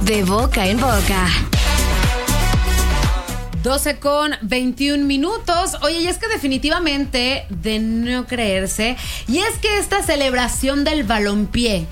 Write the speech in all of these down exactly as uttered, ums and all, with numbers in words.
De boca en boca. doce con veintiún minutos. Oye, y es que definitivamente de no creerse, y es que esta celebración del balompié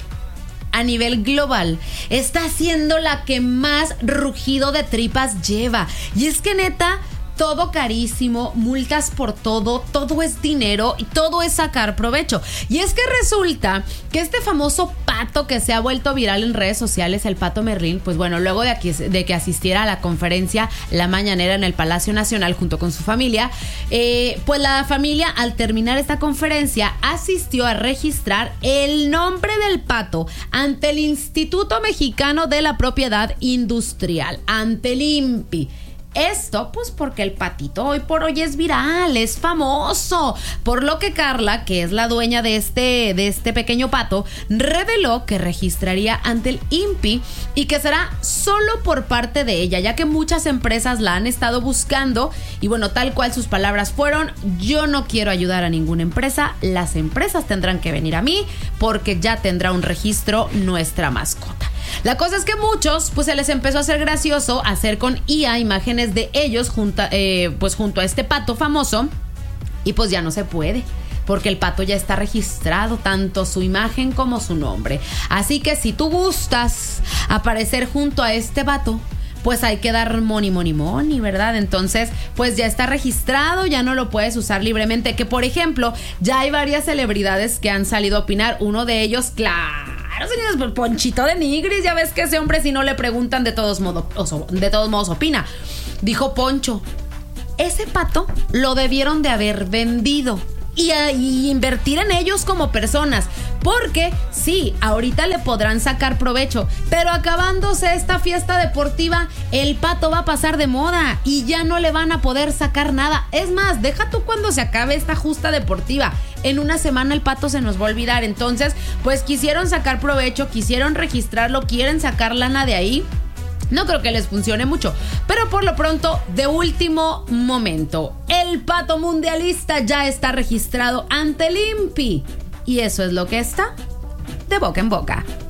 a nivel global está siendo la que más rugido de tripas lleva. Y es que neta, todo carísimo, multas por todo, todo es dinero y todo es sacar provecho. Y es que resulta que este famoso pato que se ha vuelto viral en redes sociales, el Pato Merlín, pues bueno, luego de, aquí, de que asistiera a la conferencia La Mañanera en el Palacio Nacional junto con su familia, eh, pues la familia, al terminar esta conferencia, asistió a registrar el nombre del pato ante el Instituto Mexicano de la Propiedad Industrial, ante el I N P I. Esto, pues porque el patito hoy por hoy es viral, es famoso. Por lo que Carla, que es la dueña de este, de este pequeño pato, reveló que registraría ante el I N P I y que será solo por parte de ella, ya que muchas empresas la han estado buscando. Y bueno, tal cual sus palabras fueron: yo no quiero ayudar a ninguna empresa, las empresas tendrán que venir a mí porque ya tendrá un registro nuestra mascota. La cosa es que muchos, pues se les empezó a hacer gracioso hacer con I A imágenes de ellos junto, eh, pues junto a este pato famoso, y pues ya no se puede, porque el pato ya está registrado, tanto su imagen como su nombre. Así que si tú gustas aparecer junto a este pato, pues hay que dar money, money, money, ¿verdad? Entonces, pues ya está registrado, ya no lo puedes usar libremente. Que, por ejemplo, ya hay varias celebridades que han salido a opinar. Uno de ellos, claro, señores, Ponchito de Nigris, ya ves que ese hombre, si no le preguntan, de todos modos, de todos modos opina. Dijo Poncho: ese pato lo debieron de haber vendido y, y invertir en ellos como personas, porque sí, ahorita le podrán sacar provecho, pero acabándose esta fiesta deportiva, el pato va a pasar de moda y ya no le van a poder sacar nada. Es más, deja tú cuando se acabe esta justa deportiva, en una semana el pato se nos va a olvidar. Entonces, pues quisieron sacar provecho, quisieron registrarlo, quieren sacar lana de ahí. No creo que les funcione mucho, pero por lo pronto, de último momento, el pato mundialista ya está registrado ante el I N P I. Y eso es lo que está de boca en boca.